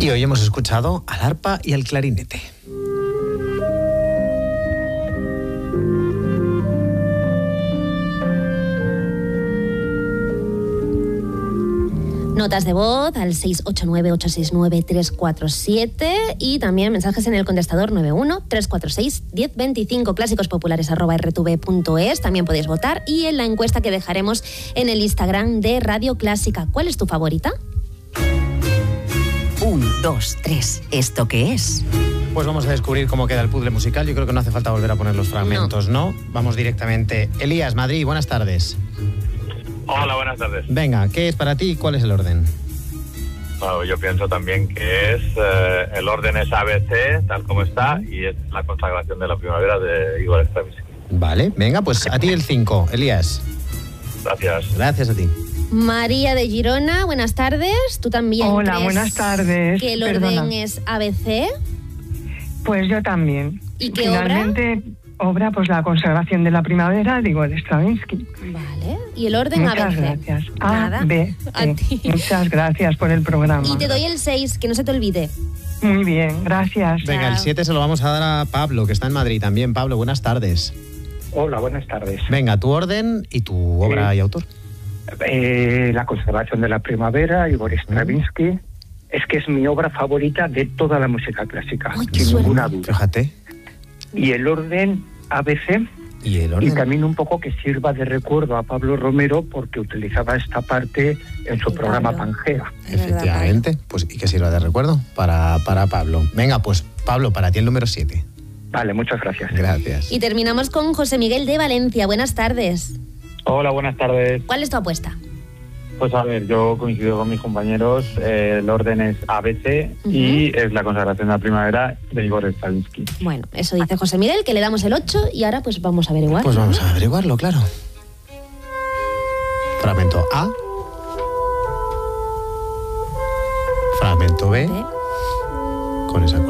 Y hoy hemos escuchado al arpa y al clarinete. Notas de voz al 689-869-347 y también mensajes en el contestador 91-346-1025, clásicosPopulares@rtv.es. También podéis votar y en la encuesta que dejaremos en el Instagram de Radio Clásica. ¿Cuál es tu favorita? 1, 2, 3. ¿Esto qué es? Pues vamos a descubrir cómo queda el puzzle musical. Yo creo que no hace falta volver a poner los fragmentos, ¿no? Vamos directamente. Elías, Madrid, buenas tardes. Hola, buenas tardes. Venga, ¿qué es para ti y cuál es el orden? Bueno, yo pienso también que es el orden es ABC, tal como está, y es la consagración de la primavera de Igor Stravinsky. Vale, venga, pues a ti el 5, Elías. Gracias. Gracias a ti. María de Girona, buenas tardes. ¿Tú también Hola, crees buenas tardes. que el Perdona. orden es ABC? Pues yo también. ¿Y qué Finalmente, obra? Pues la consagración de la primavera de Igor Stravinsky. Vale. ¿Y el orden Muchas ABC? gracias. Nada. A, B, A C. ti. Muchas gracias por el programa. Y te doy el 6, que no se te olvide. Muy bien, gracias. Venga, el Chao. 7 se lo vamos a dar a Pablo, que está en Madrid también. Pablo, buenas tardes. Hola, buenas tardes. Venga, tu orden y tu obra y autor. La conservación de la primavera, Igor Stravinsky, es que es mi obra favorita de toda la música clásica, Ay, qué sin suerte. ninguna duda. Fíjate. Y el orden ABC, ¿Y el y orden? también un poco que sirva de recuerdo a Pablo Romero, porque utilizaba esta parte en su Sí, programa Pablo. Pangea. Es verdad, Efectivamente, pues y que sirva de recuerdo para Pablo. Venga, pues Pablo, para ti el número 7. Vale, muchas gracias. Gracias. Y terminamos con José Miguel de Valencia. Buenas tardes. Hola, buenas tardes. ¿Cuál es tu apuesta? Pues a ver, yo coincido con mis compañeros, el orden es ABC y es la consagración de la primavera de Igor Stravinsky. Bueno, eso dice José Miguel, que le damos el 8 y ahora pues vamos a averiguar. Pues vamos a averiguarlo, claro. Fragmento A. Fragmento B. B. Con esa